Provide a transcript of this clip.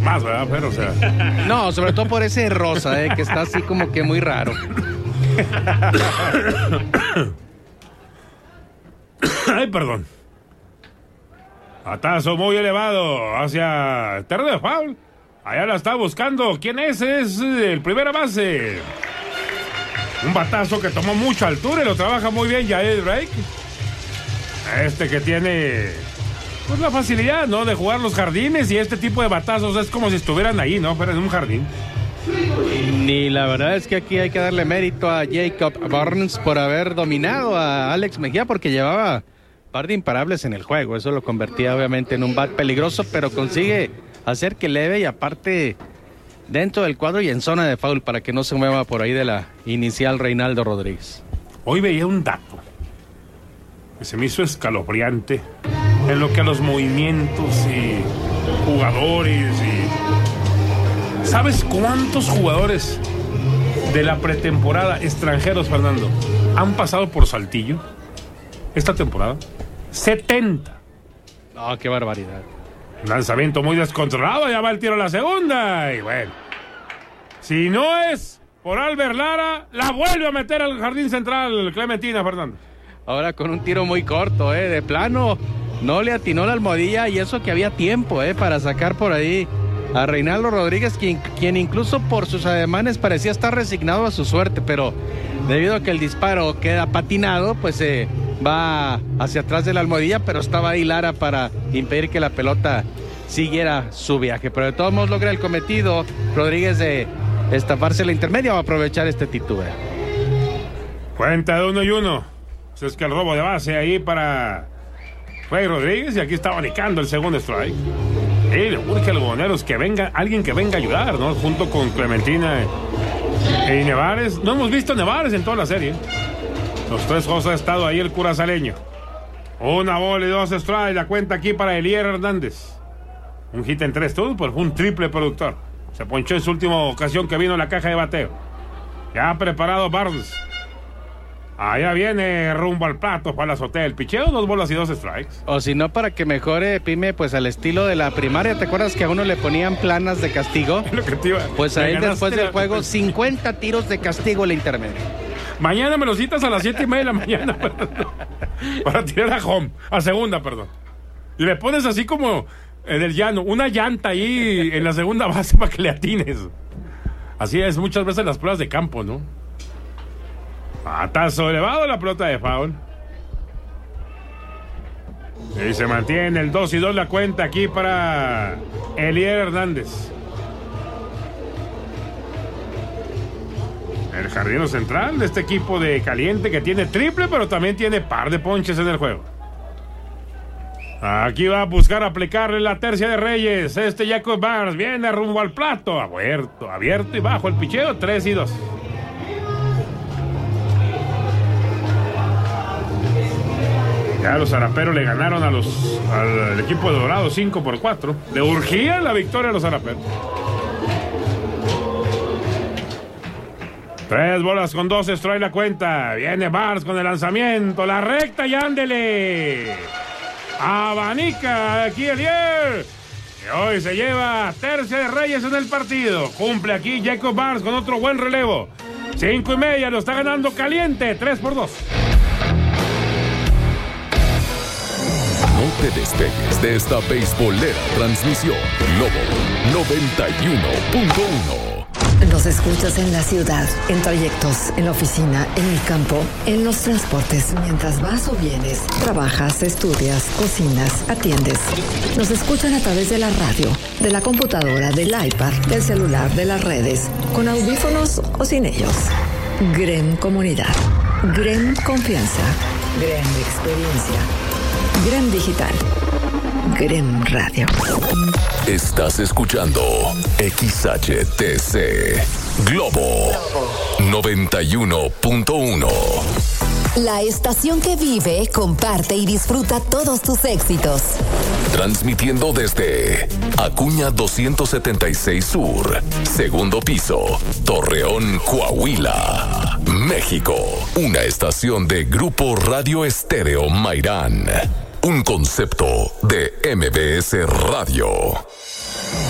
más, ¿verdad? Pero, o sea... No, sobre todo por ese rosa, que está así como que muy raro. Ay, perdón. Batazo muy elevado hacia el terreno de foul. Allá la está buscando. ¿Quién es? Es el primera base. Un batazo que tomó mucha altura y lo trabaja muy bien Jael Drake. Que tiene pues la facilidad, ¿no? De jugar los jardines, y este tipo de batazos es como si estuvieran ahí, ¿no? Pero en un jardín. Y la verdad es que aquí hay que darle mérito a Jacob Burns por haber dominado a Alex Mejía, porque llevaba un par de imparables en el juego. Eso lo convertía obviamente en un bat peligroso, pero consigue hacer que leve y aparte dentro del cuadro y en zona de foul para que no se mueva por ahí de la inicial Reinaldo Rodríguez. Hoy veía un dato que se me hizo escalofriante en lo que a los movimientos y jugadores y... ¿Sabes cuántos jugadores de la pretemporada extranjeros, Fernando, han pasado por Saltillo esta temporada? 70. No, qué barbaridad. Lanzamiento muy descontrolado, ya va el tiro a la segunda. Y bueno, si no es por Albert Lara, la vuelve a meter al jardín central Clementina, Fernando. Ahora con un tiro muy corto, de plano, no le atinó la almohadilla, y eso que había tiempo, para sacar por ahí a Reinaldo Rodríguez, quien incluso por sus ademanes parecía estar resignado a su suerte, pero debido a que el disparo queda patinado, pues va hacia atrás de la almohadilla, pero estaba ahí Lara para impedir que la pelota siguiera su viaje. Pero de todos modos logra el cometido Rodríguez de estafarse la intermedia o aprovechar este titubeo. Cuenta de 1-1. Es que el robo de base ahí para Freddy Rodríguez, y aquí está abanicando el segundo strike. Y le urge a los boneros que venga alguien que venga a ayudar, ¿no? Junto con Clementina y Nevares. No hemos visto a Nevares en toda la serie. Los tres juegos ha estado ahí el curazaleño. 1 bola y 2 strikes. La cuenta aquí para Elier Hernández. Un hit en 3 turnos, pero fue un triple productor. Se ponchó en su última ocasión que vino a la caja de bateo. Ya preparado Barnes. Allá viene rumbo al plato para la azotea el picheo, 2 bolas y 2 strikes. O si no, para que mejore, Pime, pues al estilo de la primaria. ¿Te acuerdas que a uno le ponían planas de castigo? Pues a él después del juego 50 tiros de castigo la intermedia. Mañana me lo citas a las 7:30 de la mañana para tirar a home, a segunda, perdón. Y le pones así como en el llano, una llanta ahí en la segunda base para que le atines. Así es muchas veces las pruebas de campo, ¿no? Batazo elevado, la pelota de foul. Y se mantiene el 2-2 la cuenta aquí para Elier Hernández. El jardinero central de este equipo de Caliente, que tiene triple, pero también tiene par de ponches en el juego. Aquí va a buscar aplicarle la tercia de Reyes. Jacob Barnes viene rumbo al plato. Abierto y bajo el picheo, 3-2. Ya los zaraperos le ganaron al equipo de Dorado 5-4. Le urgía la victoria a los zaraperos. 3 bolas con 2 strikes la cuenta. Viene Barnes con el lanzamiento. La recta y ándele. Abanica aquí Elier. Y hoy se lleva tercia de Reyes en el partido. Cumple aquí Jacob Barnes con otro buen relevo. 5:30, lo está ganando Caliente. 3-2. No te despegues de esta beisbolera transmisión. Globo 91.1. Nos escuchas en la ciudad, en trayectos, en la oficina, en el campo, en los transportes. Mientras vas o vienes, trabajas, estudias, cocinas, atiendes. Nos escuchan a través de la radio, de la computadora, del iPad, del celular, de las redes, con audífonos o sin ellos. GREM Comunidad. GREM Confianza. GREM Experiencia. GREM Digital. GREM Radio. Estás escuchando XHTC Globo 91.1. La estación que vive, comparte y disfruta todos tus éxitos. Transmitiendo desde Acuña 276 Sur, segundo piso, Torreón, Coahuila, México. Una estación de Grupo Radio Estéreo Mairán. Un concepto de MBS Radio.